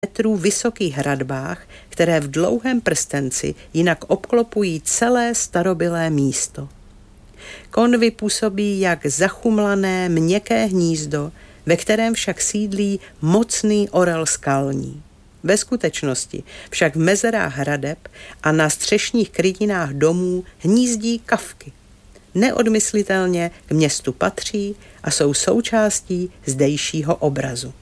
metrů vysokých hradbách, které v dlouhém prstenci jinak obklopují celé starobylé místo. Konvy působí jak zachumlané, měkké hnízdo, ve kterém však sídlí mocný orel skalní. Ve skutečnosti však v mezerách hradeb a na střešních krytinách domů hnízdí kavky. Neodmyslitelně k městu patří a jsou součástí zdejšího obrazu.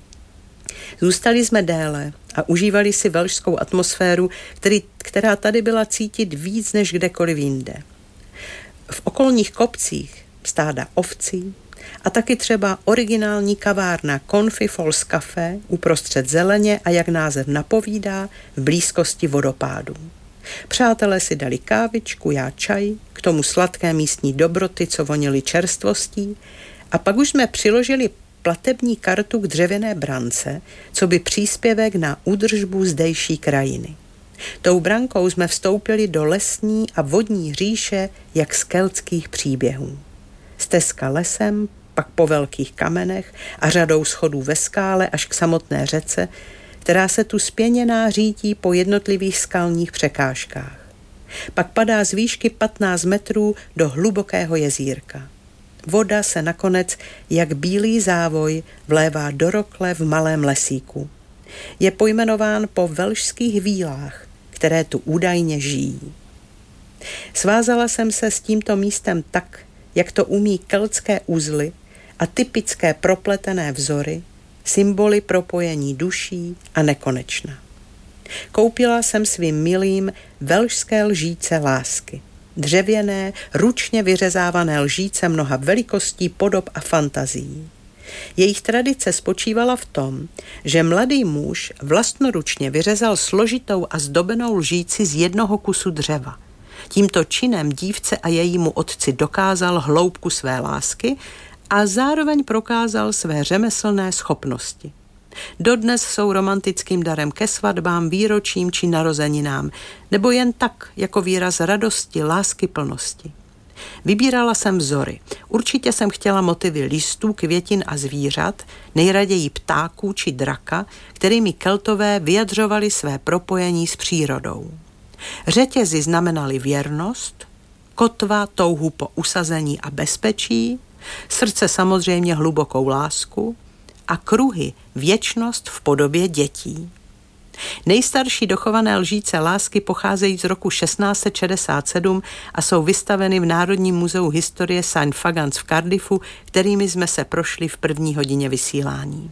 Zůstali jsme déle a užívali si velšskou atmosféru, která tady byla cítit víc než kdekoliv jinde. V okolních kopcích stáda ovcí a taky třeba originální kavárna Confy Falls Café uprostřed zeleně a jak název napovídá, v blízkosti vodopádů. Přátelé si dali kávičku, já čaj, k tomu sladké místní dobroty, co vonily čerstvostí, a pak už jsme přiložili platební kartu k dřevěné brance, co by příspěvek na údržbu zdejší krajiny. Tou brankou jsme vstoupili do lesní a vodní říše jak z keltských příběhů. Stezka lesem, pak po velkých kamenech a řadou schodů ve skále až k samotné řece, která se tu spěněná řítí po jednotlivých skalních překážkách. Pak padá z výšky 15 metrů do hlubokého jezírka. Voda se nakonec, jak bílý závoj, vlévá do rokle v malém lesíku. Je pojmenován po velšských vílách, které tu údajně žijí. Svázala jsem se s tímto místem tak, jak to umí keltské uzly a typické propletené vzory, symboly propojení duší a nekonečna. Koupila jsem svým milým velšské lžíce lásky. Dřevěné, ručně vyřezávané lžíce mnoha velikostí, podob a fantazií. Jejich tradice spočívala v tom, že mladý muž vlastnoručně vyřezal složitou a zdobenou lžíci z jednoho kusu dřeva. Tímto činem dívce a jejímu otci dokázal hloubku své lásky a zároveň prokázal své řemeslné schopnosti. Dodnes jsou romantickým darem ke svatbám, výročím či narozeninám, nebo jen tak, jako výraz radosti, láskyplnosti. Vybírala jsem vzory. Určitě jsem chtěla motivy listů, květin a zvířat, nejraději ptáků či draka, kterými Keltové vyjadřovali své propojení s přírodou. Řetězy znamenaly věrnost, kotva touhu po usazení a bezpečí, srdce samozřejmě hlubokou lásku a kruhy věčnost v podobě dětí. Nejstarší dochované lžíce lásky pocházejí z roku 1667 a jsou vystaveny v Národním muzeu historie St. Fagans v Cardiffu, kterými jsme se prošli v první hodině vysílání.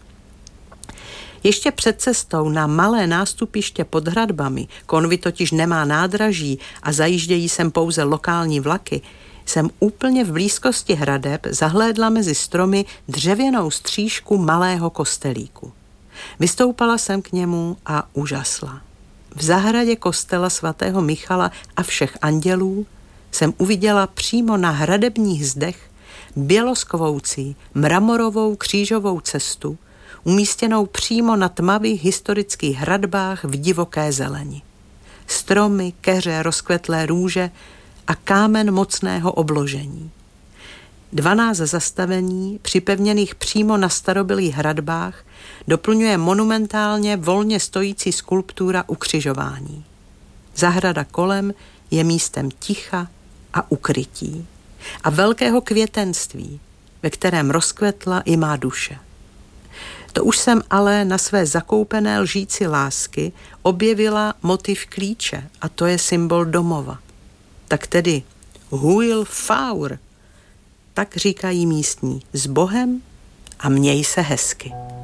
Ještě před cestou na malé nástupiště pod hradbami, Konvy totiž nemá nádraží a zajíždějí sem pouze lokální vlaky, jsem úplně v blízkosti hradeb zahlédla mezi stromy dřevěnou stříšku malého kostelíku. Vystoupala jsem k němu a úžasla. V zahradě kostela svatého Michala a všech andělů jsem uviděla přímo na hradebních zdech běloskvoucí mramorovou křížovou cestu, umístěnou přímo na tmavých historických hradbách v divoké zeleni. Stromy, keře, rozkvetlé růže a kámen mocného obložení. 12 zastavení, připevněných přímo na starobylých hradbách, doplňuje monumentálně volně stojící skulptura ukřižování. Zahrada kolem je místem ticha a ukrytí a velkého květenství, ve kterém rozkvetla i má duše. To už jsem ale na své zakoupené lžíci lásky objevila motiv klíče a to je symbol domova. Tak tedy Hwyl Fawr, tak říkají místní, s Bohem a měj se hezky.